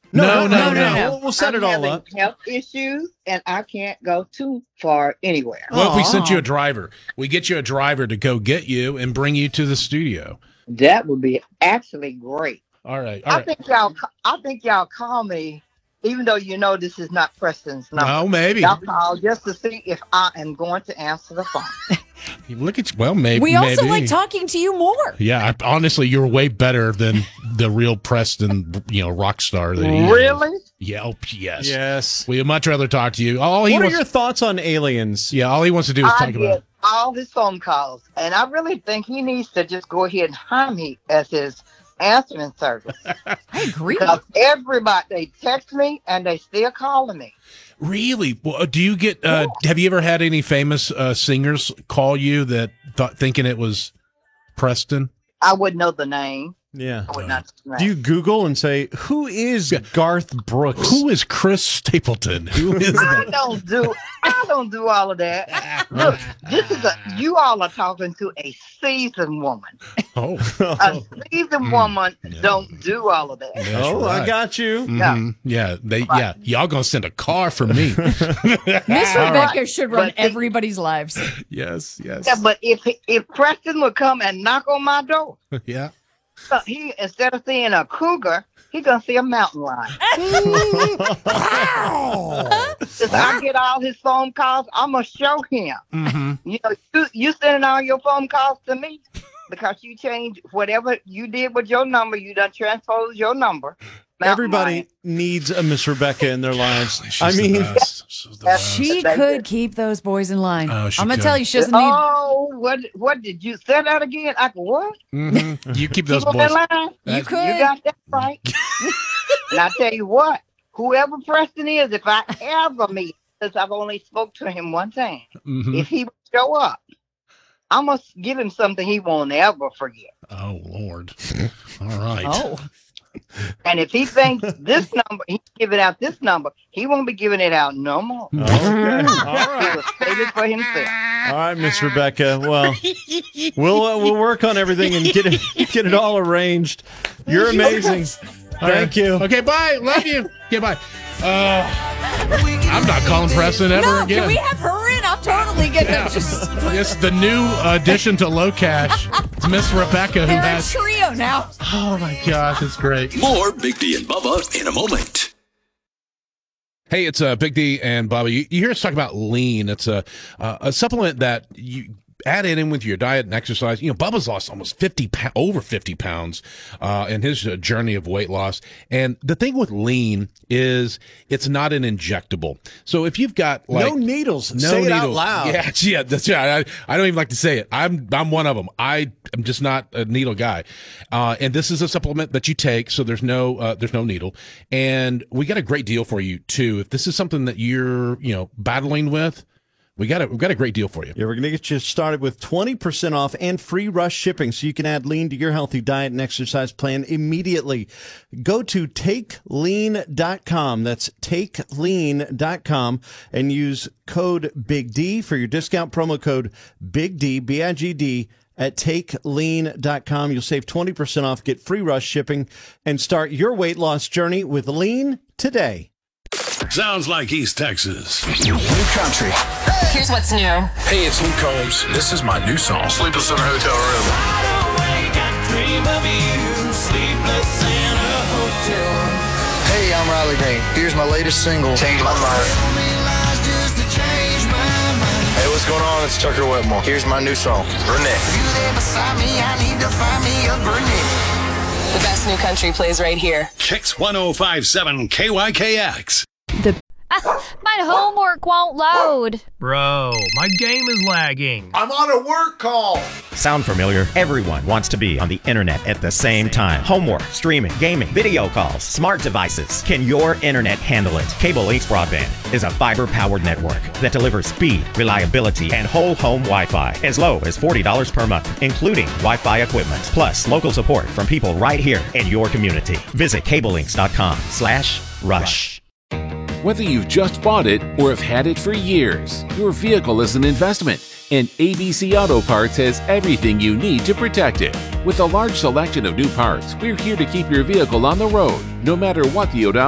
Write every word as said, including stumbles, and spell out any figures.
No, no, no, no, no. no. We'll, we'll set I'm it all having up. health issues, and I can't go too far anywhere. What if we Aw. sent you a driver? We get you a driver to go get you and bring you to the studio. That would be actually great. All right, all I right. think y'all. I think y'all call me, even though you know this is not Preston's number. Oh, maybe. Y'all call just to see if I am going to answer the phone. Look at you. Well, maybe. We also maybe. like talking to you more. Yeah, I, honestly, you're way better than the real Preston, you know, rock star that he is. Really? Yeah, oh, yes. Yes. We would much rather talk to you. All he What are wants, your thoughts on aliens? yeah, all he wants to do is I talk get about. all his phone calls, and I really think he needs to just go ahead and hire me as his answering service. I agree. Because everybody, they text me and they still calling me. Really? Well, do you get? Uh, have you ever had any famous uh, singers call you that thought thinking it was Preston? I wouldn't know the name. Yeah. I would not know the Do you name. Google and say, who is Garth Brooks? Who is Chris Stapleton? Who is I that? don't do I don't do all of that. Look, this is a you all are talking to a seasoned woman. Oh, A seasoned woman Yeah. don't do all of that. that's Oh, I right. got you. Mhm. Yeah, they. Yeah, y'all gonna send a car for me? Miss All Rebecca right. should run But the- everybody's lives. yes, yes. Yeah, but if if Preston would come and knock on my door, Yeah. so he instead of seeing a cougar, he gonna see a mountain lion. If I get all his phone calls, I'm gonna show him. Mm-hmm. You know, you, you sending all your phone calls to me because you changed whatever you did with your number. You done transposed your number. Mountain Everybody lion. needs a Miss Rebecca in their lives. She's I the mean, best. She's the That's- best. She They could did. keep those boys in line. Oh, she I'm gonna could. tell you, she doesn't need. Oh, what what did you say that again? I go, what? Mhm. You keep those Keep on boys. that line? You That- could. You got that right. And I tell you what, whoever Preston is, if I ever meet, since I've only spoke to him one time, Mhm. if he would show up, I must give him something he won't ever forget. Oh Lord. All right. Oh, And if he thinks this number, he's giving out this number, he won't be giving it out no more. okay. All He right. will save it for himself. All right, Miss Rebecca. Well, we'll uh, we'll work on everything and get it get it all arranged. You're amazing. All Thank right. you. Okay. Bye. Love you. Okay. Bye. Uh, I'm not calling Preston ever no! again. Can we have her in? I'm totally getting Yeah. just. It's the new addition to Low Cash. It's Miss Rebecca who They're a has. trio now. Oh my gosh, it's great. More Big D and Bubba in a moment. Hey, it's uh, Big D and Bobby. You, you hear us talk about lean. It's a uh, a supplement that you add it in with your diet and exercise. You know, Bubba's lost almost fifty, pa- over fifty pounds uh, in his uh, journey of weight loss. And the thing with lean is it's not an injectable. So if you've got like no needles. no Say it out needles. loud. Yeah, yeah, that's right. I, I don't even like to say it. I'm I'm one of them. I am just not a needle guy. Uh, and this is a supplement that you take, so there's no uh, there's no needle. And we got a great deal for you too. If this is something that you're you know battling with, we got a we got a great deal for you. Yeah, we're going to get you started with twenty percent off and free rush shipping so you can add lean to your healthy diet and exercise plan immediately. Go to take lean dot com. That's take lean dot com and use code Big D for your discount promo code Big D, B I G D. At take lean dot com. You'll save twenty percent off, get free rush shipping, and start your weight loss journey with Lean today. Sounds like East Texas. New country. Here's what's new. Hey, it's Luke Combs. This is my new song, Sleepless in a Hotel Room. Hey, I'm Riley Green. Here's my latest single, Change My Mind. Hey, what's going on? It's Tucker Wetmore. Here's my new song, Brunette. The best new country plays right here. Kicks one oh five point seven K Y K X. My homework won't load. Bro, my game is lagging. I'm on a work call. Sound familiar? Everyone wants to be on the internet at the same time. Homework, streaming, gaming, video calls, smart devices. Can your internet handle it? Cable Links Broadband is a fiber-powered network that delivers speed, reliability, and whole home Wi-Fi as low as forty dollars per month, including Wi-Fi equipment, plus local support from people right here in your community. Visit cablelinks.com slash rush. Whether you've just bought it or have had it for years, your vehicle is an investment, and A B C Auto Parts has everything you need to protect it. With a large selection of new parts, we're here to keep your vehicle on the road, no matter what the odometer